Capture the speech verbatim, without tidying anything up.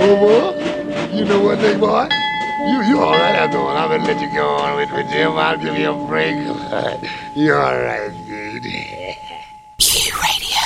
Over. You know what, big boy? You you all right after all. I'm gonna let you go on with, with Jim. I'll give you a break. You all right, dude? Q Radio.